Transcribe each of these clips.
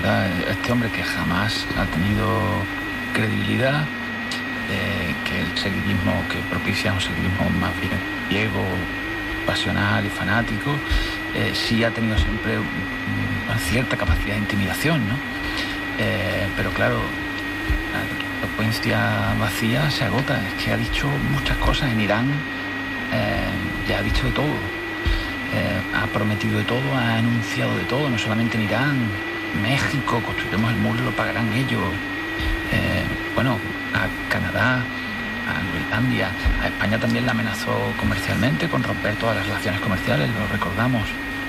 verdad. Este hombre que jamás ha tenido credibilidad, que el seguidismo que propicia un seguidismo más bien ciego, pasional y fanático, sí ha tenido siempre una cierta capacidad de intimidación, ¿no? Pero claro, la elocuencia vacía se agota. Es que ha dicho muchas cosas en Irán, ya ha dicho de todo, ha prometido de todo, ha anunciado de todo, no solamente en Irán, México, construiremos el muro, lo pagarán ellos, bueno, a Canadá, a Groenlandia, a España también la amenazó comercialmente con romper todas las relaciones comerciales, lo recordamos.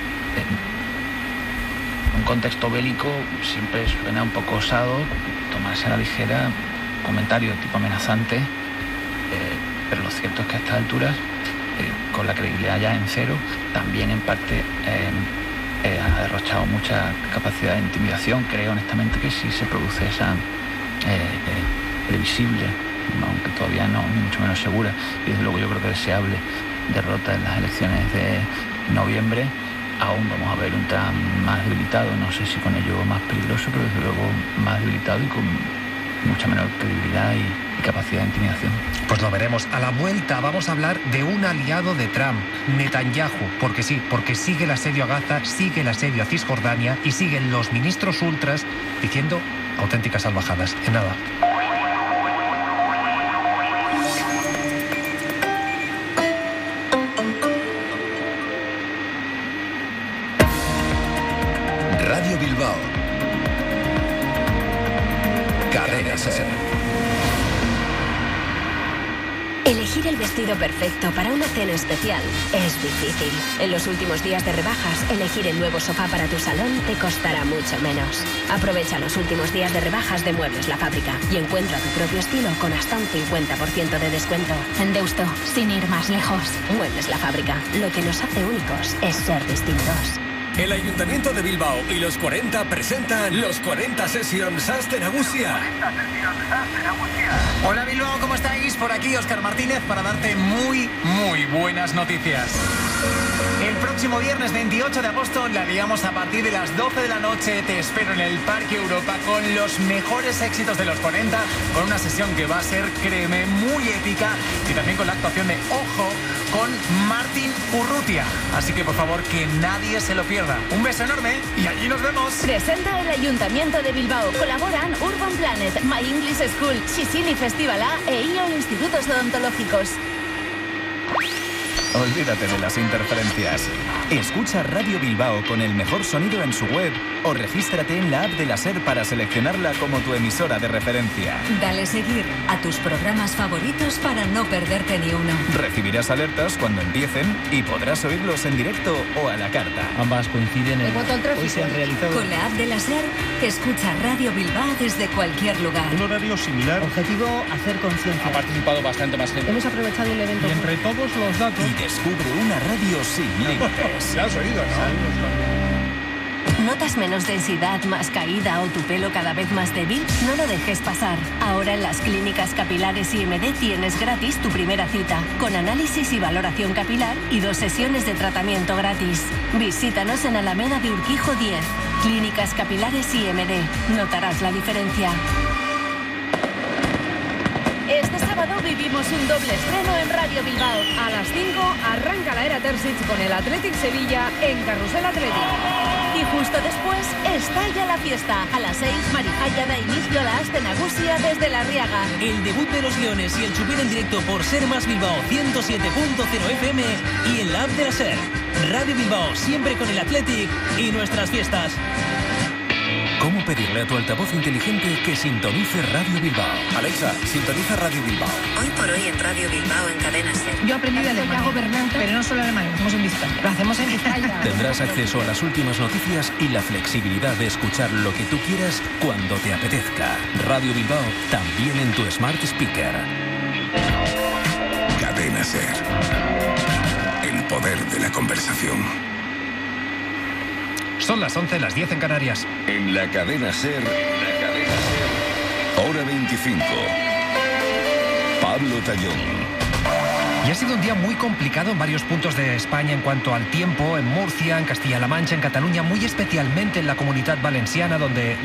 En un contexto bélico siempre suena un poco osado tomarse a la ligera comentarios de tipo amenazante, pero lo cierto es que a estas alturas, con la credibilidad ya en cero, también en parte ha derrochado mucha capacidad de intimidación. Creo honestamente que si se produce esa previsible, aunque todavía no, ni mucho menos segura, y desde luego yo creo que deseable, derrota en las elecciones de noviembre, aún vamos a ver un Trump más debilitado, no sé si con ello más peligroso, pero desde luego más debilitado y con mucha menor credibilidad y capacidad de intimidación. Pues lo veremos. A la vuelta vamos a hablar de un aliado de Trump, Netanyahu, porque sí, porque sigue el asedio a Gaza, sigue el asedio a Cisjordania y siguen los ministros ultras diciendo auténticas salvajadas. En nada. Radio Bilbao. Cadena SER. Elegir el vestido perfecto para una cena especial es difícil. En los últimos días de rebajas, elegir el nuevo sofá para tu salón te costará mucho menos. Aprovecha los últimos días de rebajas de Muebles La Fábrica y encuentra tu propio estilo con hasta un 50% de descuento. En Deusto, sin ir más lejos. Muebles La Fábrica. Lo que nos hace únicos es ser distintos. El Ayuntamiento de Bilbao y los 40 presentan los 40 Sessions Aste Nagusia. Hola Bilbao, ¿cómo estáis? Por aquí Óscar Martínez para darte muy buenas noticias. El próximo viernes 28 de agosto la liamos a partir de las 12 de la noche. Te espero en el Parque Europa con los mejores éxitos de los 40, con una sesión que va a ser, créeme, muy épica, y también con la actuación de Ojo con Martin Urrutia. Así que por favor que nadie se lo pierda. Un beso enorme y allí nos vemos. Presenta el Ayuntamiento de Bilbao. Colaboran Urban Planet, My English School, Sisini Festival A e IO Institutos Odontológicos. Olvídate de las interferencias. Escucha Radio Bilbao con el mejor sonido en su web o regístrate en la app de la SER para seleccionarla como tu emisora de referencia. Dale seguir a tus programas favoritos para no perderte ni uno. Recibirás alertas cuando empiecen y podrás oírlos en directo o a la carta. Ambas coinciden en hoy se han realizado. Con la app de la SER, escucha Radio Bilbao desde cualquier lugar. Un horario similar. Objetivo, hacer conciencia. Ha participado bastante más gente. Hemos aprovechado el evento. Y entre todos los datos. Y descubre una radio sin límites. ¿La has oído, no? ¿Notas menos densidad, más caída o tu pelo cada vez más débil? No lo dejes pasar. Ahora en las clínicas capilares IMD tienes gratis tu primera cita, con análisis y valoración capilar y 2 sesiones de tratamiento gratis. Visítanos en Alameda de Urquijo 10. Clínicas capilares IMD. Notarás la diferencia. Este sábado vivimos un doble estreno en Radio Bilbao. A las 5 arranca la era Terzic con el Athletic Sevilla en Carrusel Athletic. Y justo después estalla la fiesta. A las 6, Marijaya da inicio a la Aste Nagusia desde La Riaga. El debut de los Leones y el chupín en directo por Ser Más Bilbao 107.0 FM y en la app de la SER. Radio Bilbao, siempre con el Athletic y nuestras fiestas. ¿Cómo pedirle a tu altavoz inteligente que sintonice Radio Bilbao? Alexa, sintoniza Radio Bilbao. Hoy por hoy en Radio Bilbao en Cadena SER. Yo aprendí alemán, pero no solo alemán, lo hacemos en Vizcaya. Lo hacemos en Vizcaya. Tendrás acceso a las últimas noticias y la flexibilidad de escuchar lo que tú quieras cuando te apetezca. Radio Bilbao, también en tu Smart Speaker. Cadena SER. El poder de la conversación. Son las 11, las 10 en Canarias. En la cadena SER, hora 25. Pablo Tallón. Y ha sido un día muy complicado en varios puntos de España en cuanto al tiempo, en Murcia, en Castilla-La Mancha, en Cataluña, muy especialmente en la Comunidad Valenciana, donde